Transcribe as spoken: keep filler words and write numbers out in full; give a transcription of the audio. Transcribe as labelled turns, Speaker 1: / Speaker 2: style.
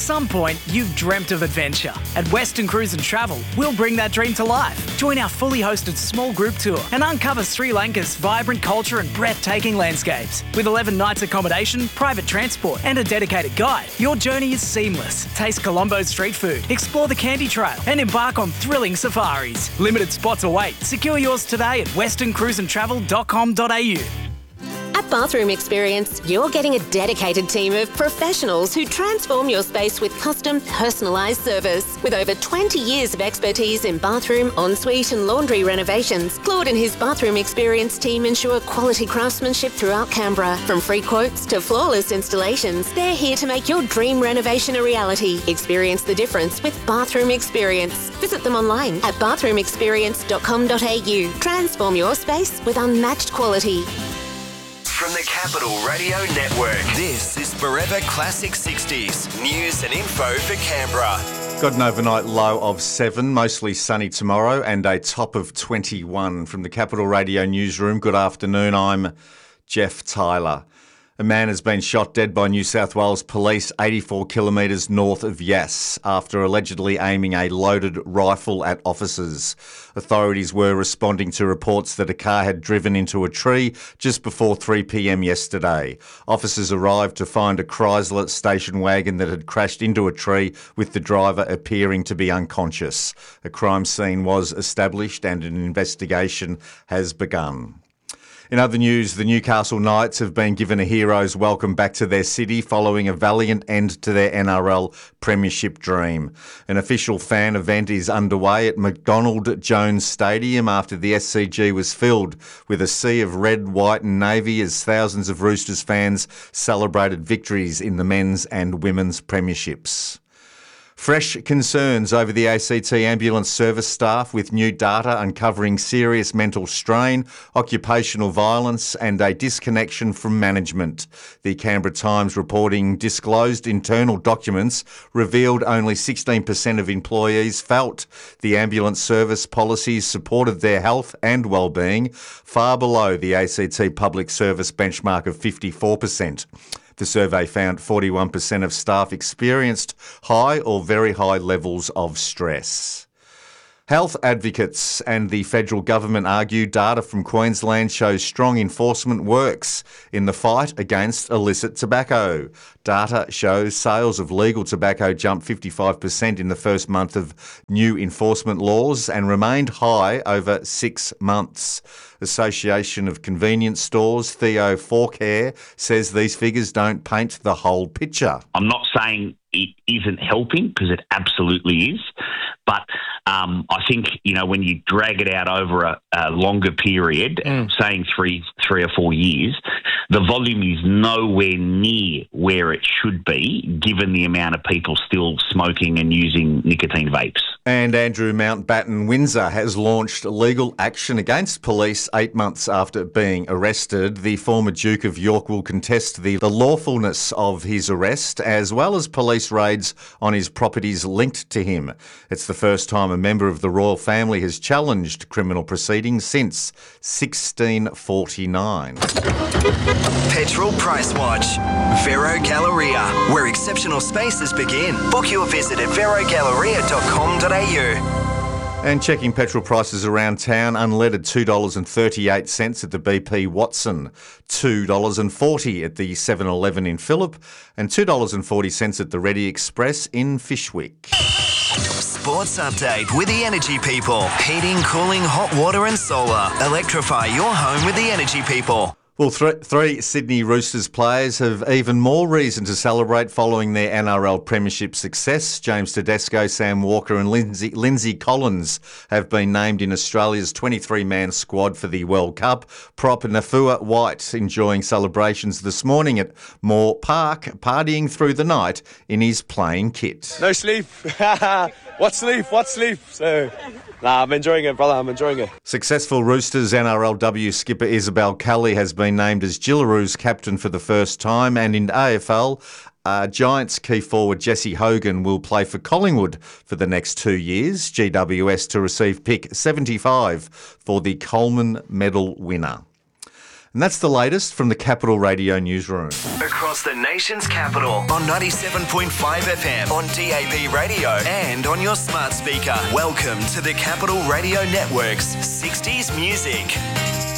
Speaker 1: some point, you've dreamt of adventure. At Western Cruise and Travel, we'll bring that dream to life. Join our fully hosted small group tour and uncover Sri Lanka's vibrant culture and breathtaking landscapes. With eleven nights accommodation, private transport and a dedicated guide, your journey is seamless. Taste Colombo's street food, explore the Candy Trail and embark on thrilling safaris. Limited spots await. Secure yours today at western cruise and travel dot com dot a u.
Speaker 2: At Bathroom Experience, you're getting a dedicated team of professionals who transform your space with custom, personalised service. With over twenty years of expertise in bathroom, ensuite and laundry renovations, Claude and his Bathroom Experience team ensure quality craftsmanship throughout Canberra. From free quotes to flawless installations, they're here to make your dream renovation a reality. Experience the difference with Bathroom Experience. Visit them online at bathroom experience dot com dot a u. Transform your space with unmatched quality.
Speaker 3: From the Capital Radio Network, this is Forever Classic sixties. News and info for Canberra.
Speaker 4: Got an overnight low of seven, mostly sunny tomorrow, and a top of twenty-one. From the Capital Radio newsroom, good afternoon, I'm Jeff Tyler. A man has been shot dead by New South Wales police eighty-four kilometres north of Yass after allegedly aiming a loaded rifle at officers. Authorities were responding to reports that a car had driven into a tree just before three p m yesterday. Officers arrived to find a Chrysler station wagon that had crashed into a tree with the driver appearing to be unconscious. A crime scene was established and an investigation has begun. In other news, the Newcastle Knights have been given a hero's welcome back to their city following a valiant end to their N R L premiership dream. An official fan event is underway at McDonald Jones Stadium after the S C G was filled with a sea of red, white and navy as thousands of Roosters fans celebrated victories in the men's and women's premierships. Fresh concerns over the A C T ambulance service staff with new data uncovering serious mental strain, occupational violence and a disconnection from management. The Canberra Times reporting disclosed internal documents revealed only sixteen percent of employees felt the ambulance service policies supported their health and well-being, far below the A C T public service benchmark of fifty-four percent. The survey found forty-one percent of staff experienced high or very high levels of stress. Health advocates and the federal government argue data from Queensland shows strong enforcement works in the fight against illicit tobacco. Data shows sales of legal tobacco jumped fifty-five percent in the first month of new enforcement laws and remained high over six months. Association of Convenience Stores, Theo Forcare, says these figures don't paint the whole picture.
Speaker 5: I'm not saying it isn't helping, because it absolutely is. But um, I think, you know, when you drag it out over a, a longer period, mm. saying three, three or four years, the volume is nowhere near where it should be, given the amount of people still smoking and using nicotine vapes.
Speaker 4: And Andrew Mountbatten Windsor has launched legal action against police eight months after being arrested. The former Duke of York will contest the, the lawfulness of his arrest, as well as police raids on his properties linked to him. It's the first time a member of the royal family has challenged criminal proceedings since sixteen forty-nine.
Speaker 3: Petrol Price Watch. Vero Galleria, where exceptional spaces begin. Book your visit at vero galleria dot com dot a u.
Speaker 4: And checking petrol prices around town, unleaded two dollars thirty-eight at the B P Watson, two dollars forty at the seven eleven in Phillip, and two dollars forty at the Reddy Express in Fishwick.
Speaker 3: Sports update with the Energy People. Heating, cooling, hot water and solar. Electrify your home with the Energy People.
Speaker 4: Well, th- three Sydney Roosters players have even more reason to celebrate following their N R L premiership success. James Tedesco, Sam Walker and Lindsay, Lindsay Collins have been named in Australia's twenty-three man squad for the World Cup. Prop Nafua White enjoying celebrations this morning at Moore Park, partying through the night in his playing kit.
Speaker 6: No sleep. What sleep? What sleep? So... Nah, I'm enjoying it, brother. I'm enjoying it.
Speaker 4: Successful Roosters N R L W skipper Isabel Kelly has been named as Gillaroos captain for the first time, and in A F L, uh, Giants key forward Jesse Hogan will play for Collingwood for the next two years. G W S to receive pick seventy-five for the Coleman Medal winner. And that's the latest from the Capital Radio newsroom.
Speaker 3: Across the nation's capital on ninety-seven point five F M, on D A B radio and on your smart speaker. Welcome to the Capital Radio Network's sixties Music.